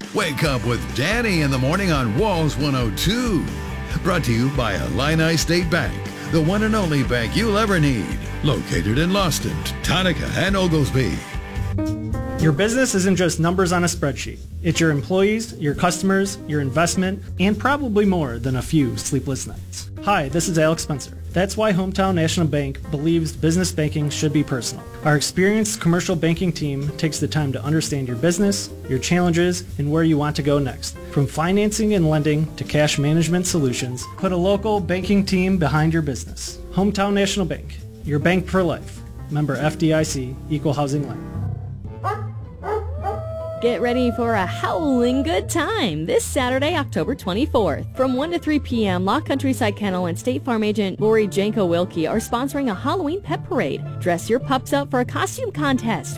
Wake up with Danny in the morning on Walls 102. Brought to you by Illini State Bank, the one and only bank you'll ever need. Located in Lawston, Tonica, and Oglesby. Your business isn't just numbers on a spreadsheet. It's your employees, your customers, your investment, and probably more than a few sleepless nights. Hi, this is Alex Spencer. That's why Hometown National Bank believes business banking should be personal. Our experienced commercial banking team takes the time to understand your business, your challenges, and where you want to go next. From financing and lending to cash management solutions, put a local banking team behind your business. Hometown National Bank, your bank for life. Member FDIC, Equal Housing Lender. Get ready for a howling good time this Saturday, October 24th. From 1 to 3 p.m., Lock Countryside Kennel and State Farm agent Lori Janko Wilkie are sponsoring a Halloween pet parade. Dress your pups up for a costume contest.